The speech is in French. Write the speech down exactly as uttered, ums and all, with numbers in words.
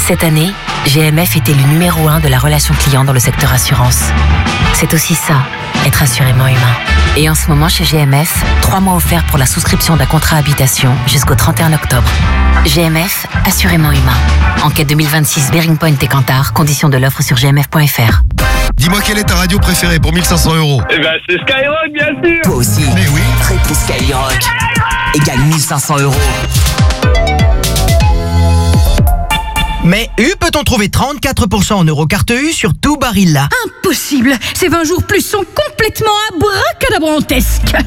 Cette année, G M F est élu numéro un de la relation client dans le secteur assurance. C'est aussi ça, être assurément humain. Et en ce moment chez G M F, trois mois offerts pour la souscription d'un contrat habitation jusqu'au trente et un octobre. G M F, assurément humain. Enquête deux mille vingt-six, Bearing Point et Kantar. Conditions de l'offre sur g m f point f r. Dis-moi quelle est ta radio préférée pour mille cinq cents euros. Eh ben c'est Skyrock bien sûr. Toi aussi. Mais oui. Triple Skyrock. Et gagne mille cinq cents euros. Mais U peut-on trouver trente-quatre pour cent en Eurocarte U sur tout Barilla? Impossible. Ces vingt jours plus sont complètement abracadabrantesques.